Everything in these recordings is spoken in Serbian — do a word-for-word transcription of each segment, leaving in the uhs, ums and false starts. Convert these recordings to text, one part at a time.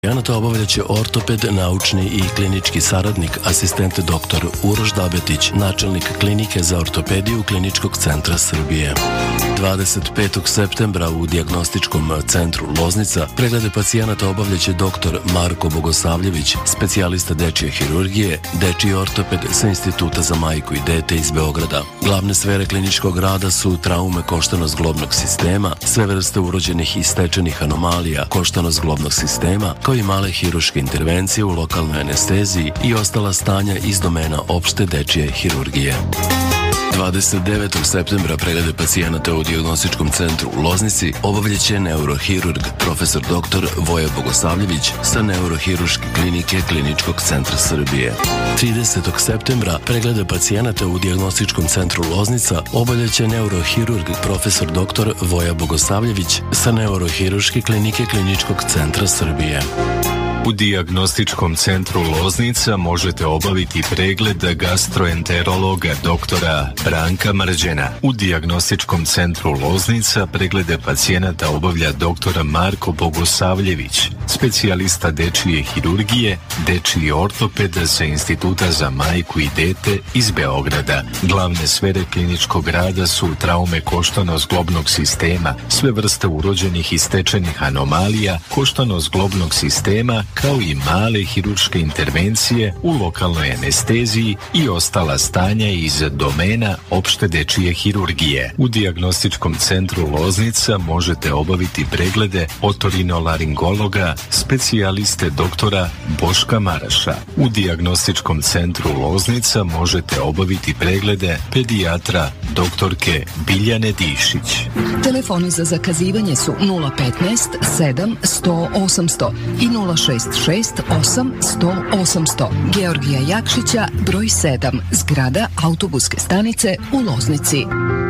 Pacijenata obavljaće ortoped, naučni i klinički saradnik, asistent doktor Uroš Dabetić, načelnik klinike za ortopediju Kliničkog centra Srbije. dvadeset petog septembra u dijagnostičkom centru Loznica preglede pacijenata obavljaće doktor Marko Bogosavljević, specijalista dečije hirurgije, dečiji ortoped sa Instituta za majku i dete iz Beograda. Glavne sfere kliničkog rada su traume koštano-zglobnog sistema, sve vrste urođenih i stečenih anomalija koštano-zglobnog sistema, kao i male hiruške intervencije u lokalnoj anesteziji i ostala stanja iz domena opšte dečije hirurgije. dvadeset devetog septembra preglede pacijenata u dijagnostičkom centru u Loznici obavljaće neurohirurg profesor doktor Voja Bogosavljević sa neurohiruške klinike Kliničkog centra Srbije. tridesetog septembra preglede pacijenata u dijagnostičkom centru Loznica obavljaće neurohirurg profesor doktor Voja Bogosavljević sa neurohiruške klinike Kliničkog centra Srbije. U dijagnostičkom centru Loznica možete obaviti pregled gastroenterologa doktora Branka Mrđena. U dijagnostičkom centru Loznica preglede pacijenata obavlja doktor Marko Bogosavljević, specijalista dečije hirurgije, dečiji ortoped sa Instituta za majku i dete iz Beograda. Glavne sfere kliničkog rada su traume koštano-zglobnog sistema, sve vrste urođenih i stečenih anomalija koštano-zglobnog sistema, kao i male hirurške intervencije u lokalnoj anesteziji i ostala stanja iz domena opšte dečije hirurgije. U dijagnostičkom centru Loznica možete obaviti preglede otorinolaringologa, specijaliste doktora Boška Maraša. U dijagnostičkom centru Loznica možete obaviti preglede pedijatra doktorke Biljane Dišić. Telefoni za zakazivanje su nula petnaest sedam sto osamsto i nula šest šest osam sto osamsto. Georgija Jakšića, broj sedam, zgrada autobuske stanice u Loznici.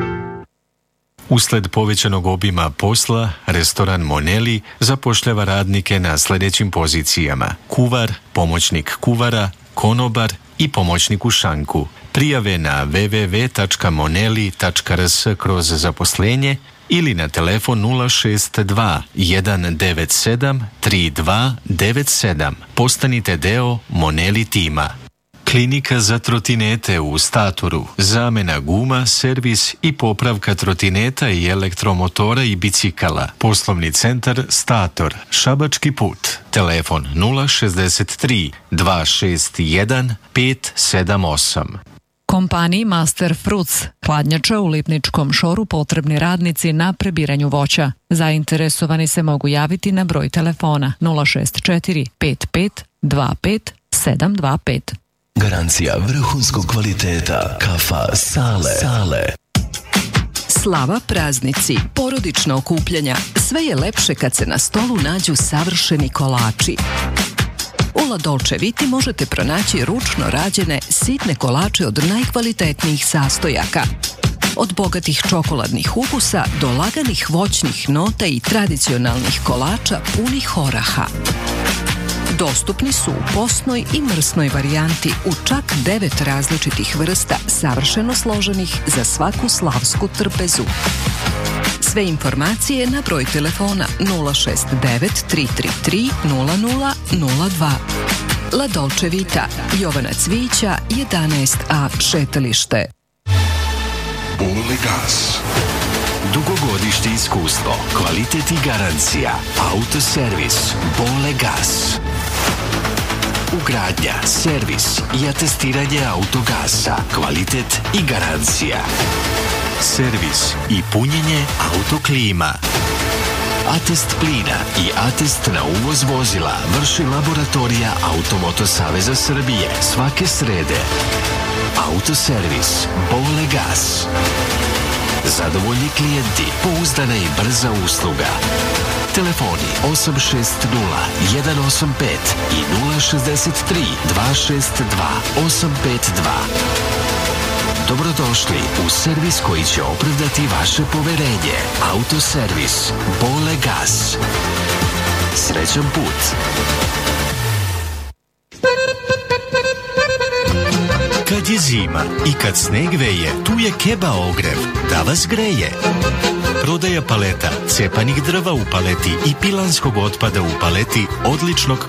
Usled povećanog obima posla, restoran Moneli zapošljava radnike na sljedećim pozicijama: kuvar, pomoćnik kuvara, konobar i pomoćnik u šanku. Prijave na w w w tačka moneli tačka r s kroz zaposlenje ili na telefon nula šest dva jedan devet sedam tri dva devet sedam. Postanite deo Moneli tima. Klinika za trotinete u Statoru, zamena guma, servis i popravka trotineta i elektromotora i bicikala. Poslovni centar Stator, Šabački put. Telefon nula šezdeset tri dva šest jedan pet sedam osam. Kompaniji Master Fruits, hladnjača u Lipničkom šoru, potrebni radnici na prebiranju voća. Zainteresovani se mogu javiti na broj telefona nula šest četiri pet pet dva pet sedam dva pet. Garancija vrhunskog kvaliteta kafa Sale. Sale. Slava, praznici, porodična okupljanja, sve je lepše kad se na stolu nađu savršeni kolači. U La Dolce Viti možete pronaći ručno rađene sitne kolače od najkvalitetnijih sastojaka. Od bogatih čokoladnih ukusa do laganih voćnih nota i tradicionalnih kolača punih oraha. Dostupni su u postnoj i mrsnoj varijanti u čak devet različitih vrsta, savršeno složenih za svaku slavsku trpezu. Sve informacije na broj telefona nula šest devet tri tri tri nula nula nula dva. La Dolce Vita, Jovana Cvijića, jedanaest A šetalište. Bolegas. Dugogodišnje iskustvo, kvalitet i garancija. Autoservis Bolegas. Ugradnja, servis i atestiranje autogasa. Kvalitet i garancija. Servis i punjenje autoklima. Atest plina i atest na uvoz vozila vrši laboratorija Automoto Saveza Srbije svake srede. Autoservis Bolegas. Zadovoljni klijenti, pouzdana i brza usluga. Telefoni osam šest nula jedan osam pet i nula šezdeset tri dva šest dva osam pet dva. Dobrodošli u servis koji će opravdati vaše poverenje. Autoservis Bolegas. Srećan put. Kad je zima i kad sneg veje, tu je Keba ogrev da vas greje. prodaja paleta, cepanih drva u paleti i pilanskog otpada u paleti odličnog